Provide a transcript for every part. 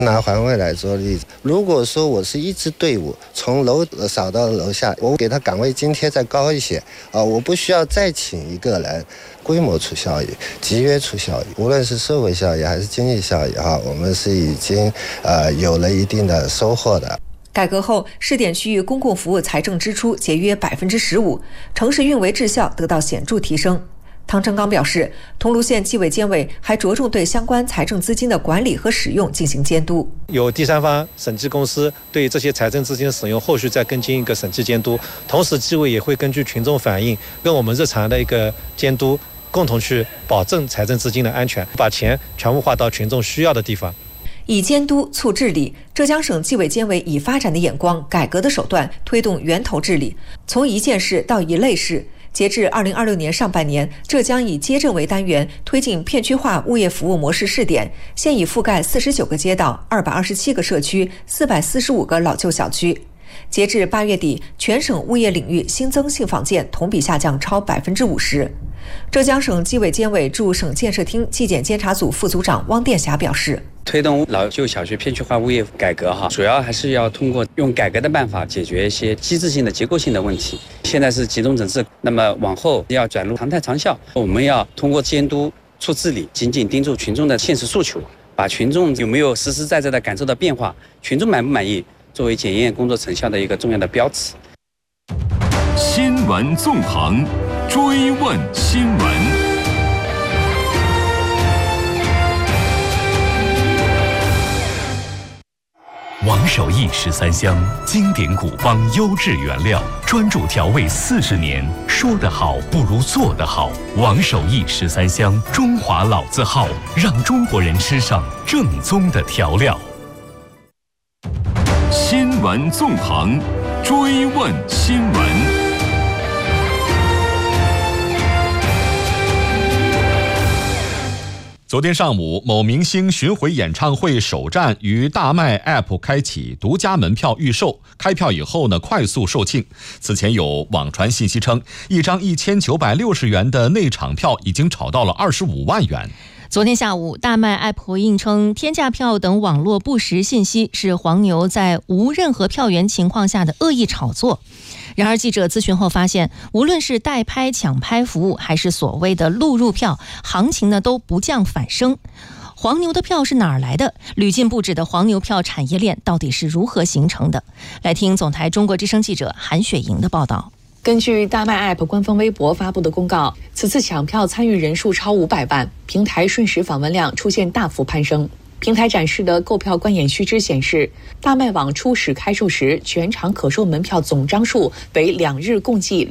拿环卫来做例子，如果说我是一支队伍从楼扫到楼下，我给他岗位津贴再高一些我不需要再请一个人，规模出效益，集约出效益，无论是社会效益还是经济效益我们是已经有了一定的收获的。 改革后，试点区域公共服务财政支出节约15%，城市运维质效得到显著提升。汤成刚表示，桐庐县纪委监委还着重对相关财政资金的管理和使用进行监督， 有第三方审计公司对这些财政资金的使用后续再跟进一个审计监督，同时纪委也会根据群众反映跟我们日常的一个监督，共同去保证财政资金的安全，把钱全部花到群众需要的地方。 以监督促治理，浙江省纪委监委以发展的眼光、改革的手段推动源头治理，从一件事到一类事。截至2026年上半年，浙江以街镇为单元推进片区化物业服务模式试点，现已覆盖49个街道、227个社区、445个老旧小区。截至8月底，全省物业领域新增性房件同比下降超50%。浙江省纪委监委驻省建设厅纪检监察组副组长汪殿霞表示， 推动老旧小区片区化物业改革主要还是要通过用改革的办法解决一些机制性的结构性的问题。现在是集中整治，那么往后要转入常态长效，我们要通过监督促治理，紧紧盯住群众的现实诉求，把群众有没有实实在在的感受到变化，群众满不满意作为检验工作成效的一个重要的标尺。 新闻纵横，追问新闻。王守义13香，经典古方，优质原料，专注调味40年。说得好不如做得好。王守义13香，中华老字号，让中国人吃上正宗的调料。新闻纵横，追问新闻。 昨天上午，某明星巡回演唱会首站于大麦 App 开启独家门票预售，开票以后快速售罄。此前有网传信息称，一张1960元的内场票已经炒到了25万元。 昨天下午，大麦 App 回应称，天价票等网络不实信息是黄牛在无任何票源情况下的恶意炒作。然而记者咨询后发现，无论是代拍抢拍服务还是所谓的录入票，行情都不降反升。黄牛的票是哪儿来的？屡禁不止的黄牛票产业链到底是如何形成的？来听总台中国之声记者韩雪莹的报道。 根据大麦 App 官方微博发布的公告，此次抢票参与人数超500万，平台瞬时访问量出现大幅攀升。平台展示的购票观演须知显示，大麦网初始开售时，全场可售门票总张数为2日共计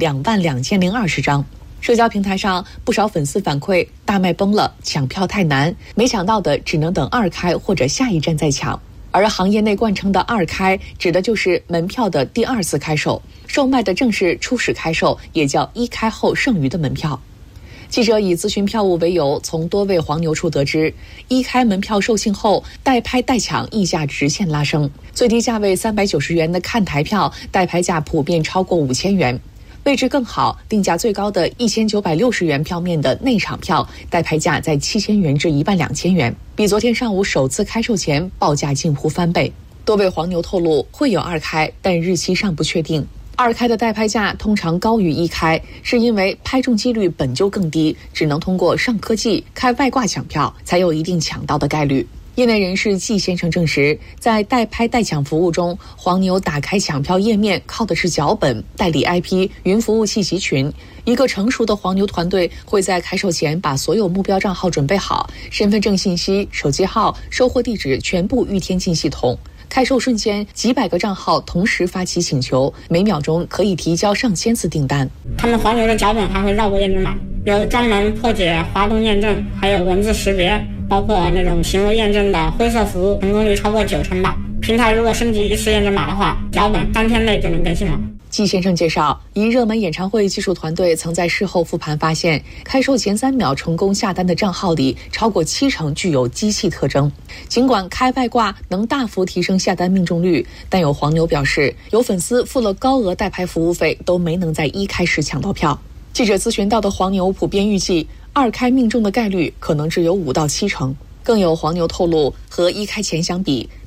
22020张。社交平台上，不少粉丝反馈大麦崩了，抢票太难，没抢到的只能等2开或者下一站再抢。而行业内惯称的2开，指的就是门票的第2次开售，售卖的正是初始开售，也叫1开后剩余的门票。记者以咨询票务为由，从多位黄牛处得知，1开门票售罄后，代拍代抢溢价直线拉升，最低价位390元的看台票，代拍价普遍超过5000元。位置更好、定价最高的1960元票面的内场票，代拍价在7000元至12000元，比昨天上午首次开售前报价近乎翻倍。多位黄牛透露会有2开，但日期尚不确定。2开的代拍价通常高于1开，是因为拍中几率本就更低，只能通过上科技、开外挂抢票，才有一定抢到的概率。业内人士季先生证实，在代拍代抢服务中，黄牛打开抢票页面靠的是脚本、代理 IP、云服务器集群。一个成熟的黄牛团队会在开售前把所有目标账号准备好，身份证信息、手机号、收货地址全部预添进系统。开售瞬间，几百个账号同时发起请求，每秒钟可以提交上千次订单。 他们黄牛的脚本还会绕过验证码，有专门破解滑动验证，还有文字识别，包括那种行为验证的灰色服务，成功率超过90%吧。平台如果升级一次验证码的话，脚本3天内就能更新了。 季先生介绍，一热门演唱会技术团队曾在事后复盘发现，开售前3秒成功下单的账号里，超过70%具有机器特征。尽管开外挂能大幅提升下单命中率，但有黄牛表示，有粉丝付了高额代拍服务费，都没能在1开时抢到票。记者咨询到的黄牛普遍预计，2开命中的概率可能只有5到7成。更有黄牛透露，和1开前相比，